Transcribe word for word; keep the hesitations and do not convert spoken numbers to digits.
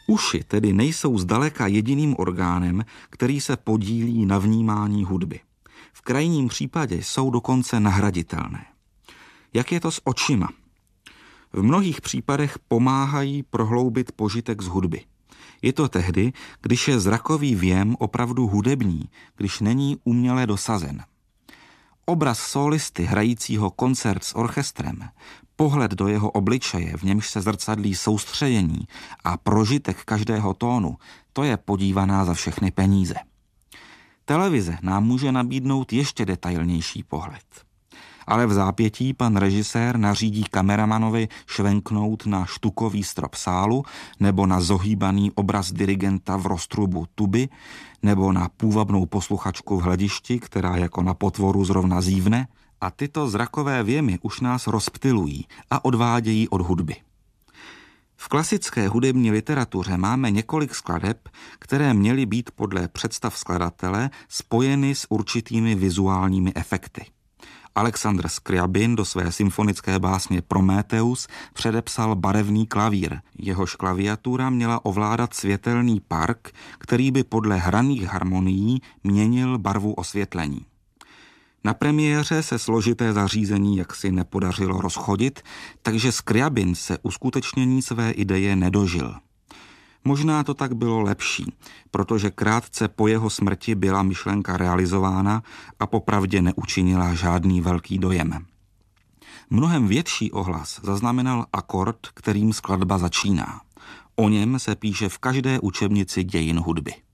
Uši tedy nejsou zdaleka jediným orgánem, který se podílí na vnímání hudby. V krajním případě jsou dokonce nahraditelné. Jak je to s očima? V mnohých případech pomáhají prohloubit požitek z hudby. Je to tehdy, když je zrakový věm opravdu hudební, když není uměle dosazen. Obraz sólisty hrajícího koncert s orchestrem, pohled do jeho obličeje, v němž se zrcadlí soustředění a prožitek každého tónu, to je podívaná za všechny peníze. Televize nám může nabídnout ještě detailnější pohled. Ale v zápětí pan režisér nařídí kameramanovi švenknout na štukový strop sálu nebo na zohýbaný obraz dirigenta v roztrubu tuby nebo na půvabnou posluchačku v hledišti, která jako na potvoru zrovna zívne, a tyto zrakové věmy už nás rozptylují a odvádějí od hudby. V klasické hudební literatuře máme několik skladeb, které měly být podle představ skladatele spojeny s určitými vizuálními efekty. Alexandr Skriabin do své symfonické básně Prometheus předepsal barevný klavír. Jehož klaviatura měla ovládat světelný park, který by podle hraných harmonií měnil barvu osvětlení. Na premiéře se složité zařízení jaksi nepodařilo rozchodit, takže Skriabin se uskutečnění své ideje nedožil. Možná to tak bylo lepší, protože krátce po jeho smrti byla myšlenka realizována a popravdě neučinila žádný velký dojem. Mnohem větší ohlas zaznamenal akord, kterým skladba začíná. O něm se píše v každé učebnici dějin hudby.